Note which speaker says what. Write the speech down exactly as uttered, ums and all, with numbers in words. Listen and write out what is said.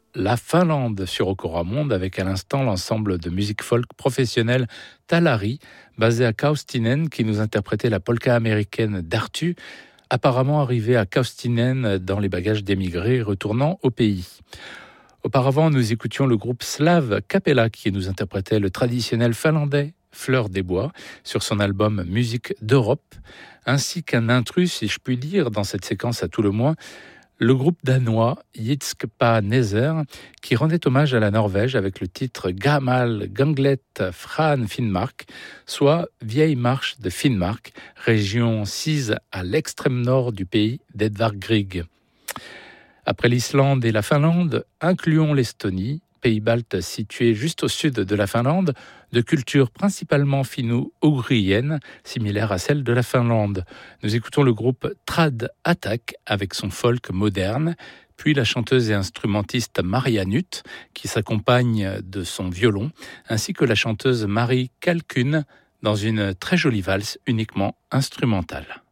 Speaker 1: la Finlande sur Okora Monde avec à l'instant l'ensemble de musique folk professionnelle Talari, basé à Kaustinen, qui nous interprétait la polka américaine d'Artu, apparemment arrivée à Kaustinen dans les bagages d'émigrés retournant au pays. Auparavant, nous écoutions le groupe slave Capella qui nous interprétait le traditionnel finlandais Fleur des Bois sur son album Musique d'Europe, ainsi qu'un intrus, si je puis dire, dans cette séquence à tout le moins, le groupe danois Jitskpa Neser, qui rendait hommage à la Norvège avec le titre Gamal Ganglet Fran Finnmark, soit Vieille Marche de Finnmark, région sise à l'extrême nord du pays d'Edvard Grieg. Après l'Islande et la Finlande, incluons l'Estonie, pays balte situé juste au sud de la Finlande, de culture principalement finno-ougrienne, similaire à celle de la Finlande. Nous écoutons le groupe Trad Attack avec son folk moderne, puis la chanteuse et instrumentiste Maria Nutt, qui s'accompagne de son violon, ainsi que la chanteuse Marie Kalkun dans une très jolie valse uniquement instrumentale.